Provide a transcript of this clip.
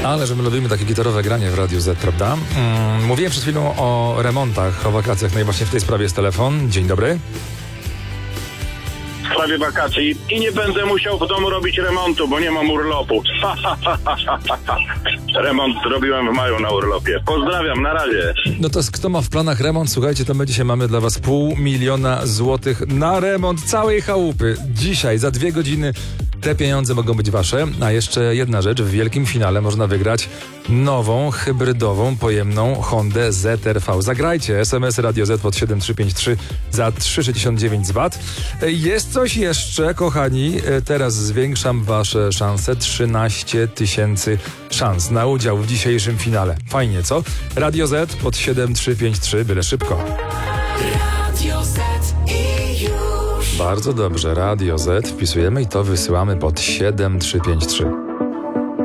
Ale że my lubimy takie gitarowe granie w Radiu Z, prawda? Mówiłem przed chwilą o remontach, o wakacjach, no i właśnie w tej sprawie jest telefon. Dzień dobry. W sprawie wakacji i nie będę musiał w domu robić remontu, bo nie mam urlopu. Remont zrobiłem w maju na urlopie. Pozdrawiam, na razie. No to kto ma w planach remont? Słuchajcie, to my dzisiaj mamy dla was 500 000 złotych na remont całej chałupy. Dzisiaj, za 2 godziny te pieniądze mogą być wasze. A jeszcze jedna rzecz, w wielkim finale można wygrać nową, hybrydową, pojemną Hondę ZR-V. Zagrajcie SMS Radio Z pod 7353 za 369 z VAT. Jest coś jeszcze, kochani. Teraz zwiększam wasze szanse. 13 000 szans na udział w dzisiejszym finale. Fajnie, co? Radio Z pod 7353, byle szybko. Radio Z i już. Bardzo dobrze, Radio Z wpisujemy i to wysyłamy pod 7353.